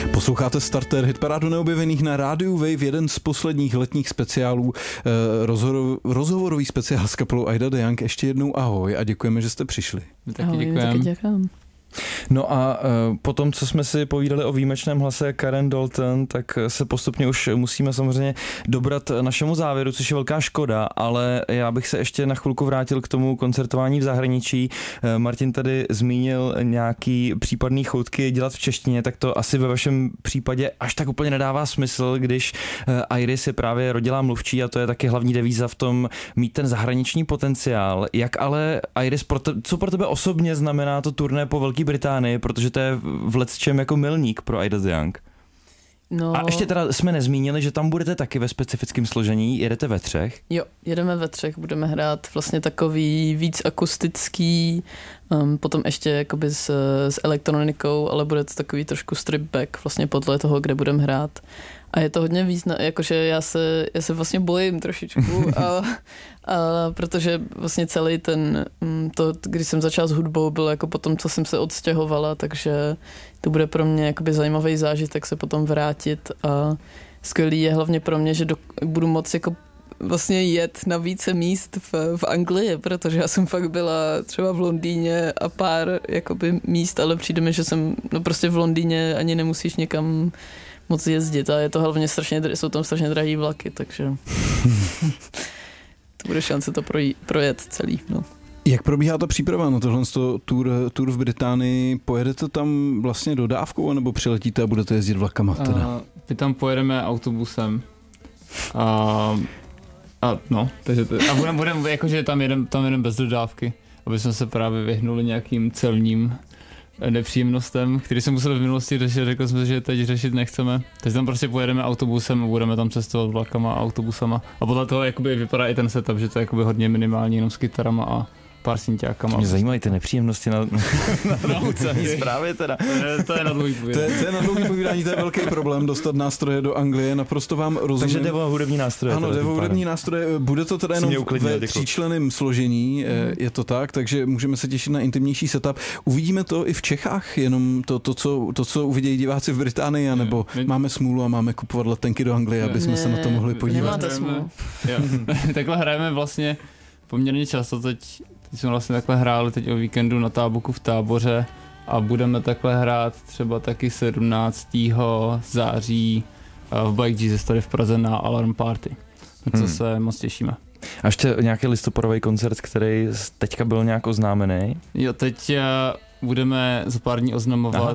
Posloucháte Starter, hitparádu neobjevených na rádiu Wave, jeden z posledních letních speciálů, rozhovorový speciál s kapelou Ida the Young. Ještě jednou ahoj a děkujeme, že jste přišli. Taky děkujeme. No a po tom, co jsme si povídali o výjimečném hlase Karen Dalton, tak se postupně už musíme samozřejmě dobrat našemu závěru, což je velká škoda, ale já bych se ještě na chvilku vrátil k tomu koncertování v zahraničí. Martin tady zmínil nějaký případný choutky dělat v češtině, tak to asi ve vašem případě až tak úplně nedává smysl, když Iris je právě rodilá mluvčí a to je taky hlavní devíza v tom mít ten zahraniční potenciál. Jak ale Iris, co pro tebe osobně znamená to turné po Velké Británii, protože to je v lecčem jako milník pro Ida the Young. No. A ještě teda jsme nezmínili, že tam budete taky ve specifickém složení, jedete ve třech. Jo, jedeme ve třech, budeme hrát vlastně takový víc akustický, potom ještě jakoby s elektronikou, ale bude to takový trošku strip back vlastně podle toho, kde budeme hrát. A je to hodně jakože já se vlastně bojím trošičku, protože vlastně celý když jsem začala s hudbou, bylo jako potom, co jsem se odstěhovala, takže to bude pro mě jakoby zajímavý zážitek se potom vrátit a skvělý je hlavně pro mě, že budu moct jako vlastně jet na více míst v Anglii, protože já jsem fakt byla třeba v Londýně a pár jakoby míst, ale přijde mi, že jsem prostě v Londýně ani nemusíš někam moc jezdit a je to hlavně jsou tam strašně drahý vlaky, takže to bude šance to projet celý. No. Jak probíhá ta příprava na tohle tour v Británii? Pojedete tam vlastně dodávkou, nebo přiletíte a budete jezdit vlakama teda? My tam pojedeme autobusem takže budeme jakože tam jedem bez dodávky, aby jsme se právě vyhnuli nějakým celním nepříjemnostem, který jsme museli v minulosti řešit, řekl jsme, že teď řešit nechceme. Takže tam prostě pojedeme autobusem a budeme tam cestovat vlakama a autobusama. A podle toho jakoby vypadá i ten setup, že to je jakoby hodně minimální, jenom s kytarama a pár synťákama. Mě zajímají ty nepříjemnosti na naucený zprávě teda. To je na dlouhý povídání. To je na dlouhý povídání, to je velký problém dostat nástroje do Anglie, naprosto vám rozumím. Takže jde o hudební nástroje. Ano, jde o hudební nástroje, bude to teda jenom ve tříčlenném složení, je to tak, takže můžeme se těšit na intimnější setup. Uvidíme to i v Čechách, jenom to, co uvidějí diváci v Británii, nebo máme smůlu a máme kupovat letenky do Anglie, aby jsme se na to mohli podívat. Nemáte smůlu. Takhle hrajeme vlastně poměrně často teď jsme vlastně takhle hráli teď o víkendu na Táboku v Táboře a budeme takhle hrát třeba taky 17. září v Bike Jesus tady v Praze na Alarm Party. Na co se moc těšíme. A ještě nějaký listopadový koncert, který teďka byl nějak oznámený? Jo, teď budeme za pár dní oznamovat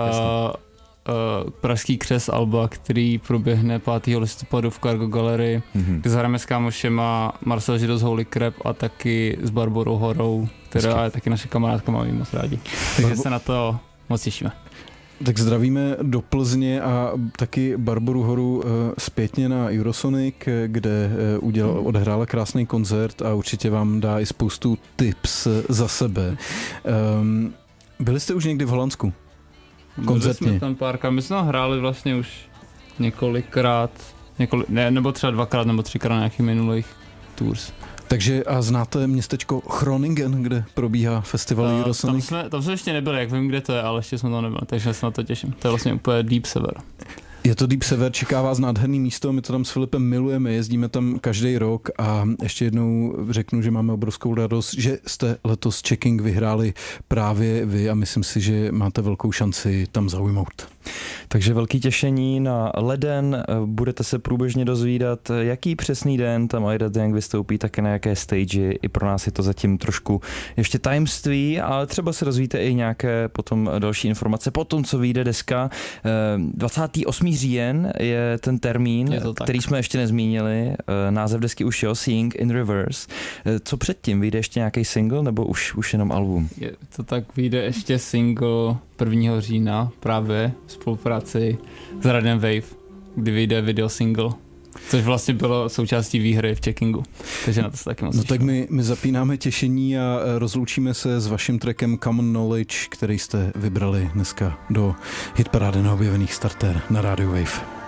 Pražský křes Alba, který proběhne 5. listopadu v Cargo Gallery, kde zahrajeme s kámošema Marcel Žido z Holy Crap a taky s Barborou Horou, která je taky naše kamarádka, máme moc rádi. Takže se na to moc těšíme. Tak zdravíme do Plzně a taky Barboru Horu zpětně na Eurosonic, kde odehrála krásný koncert a určitě vám dá i spoustu tips za sebe. Byli jste už někdy v Holandsku? Koncertně. Byli jsme tam párkrát, my jsme tam hráli vlastně už několikrát, nebo třeba 2x nebo 3x na nějakých minulých tours. Takže a znáte městečko Groningen, kde probíhá festival Eurosonic? Tam jsme ještě nebyli, jak vím, kde to je, ale ještě jsme tam nebyli, takže se na to těším. To je vlastně úplně deep sever. Je to deep sever, čeká vás nádherný místo, my to tam s Filipem milujeme, jezdíme tam každý rok a ještě jednou řeknu, že máme obrovskou radost, že jste letos Checking vyhráli právě vy a myslím si, že máte velkou šanci tam zaujmout. Takže velký těšení na leden, budete se průběžně dozvídat, jaký přesný den tam Ida the Young vystoupí, také na jaké stage, i pro nás je to zatím trošku ještě tajemství, ale třeba se dozvíte i nějaké potom další informace po tom, co vyjde deska. 28. říjen je ten termín, který jsme ještě nezmínili, název desky už je Seeing in Reverse. Co předtím, vyjde ještě nějaký single nebo už jenom album? Je to tak, vyjde ještě single 1. října právě v spolupráci s Radiem Wave, kdy vyjde video single, což vlastně bylo součástí výhry v Checkingu. Takže na to se taky moc těším. Tak my zapínáme těšení a rozloučíme se s vaším trackem Common Knowledge, který jste vybrali dneska do hitparády neobjevených Starter na Radio Wave.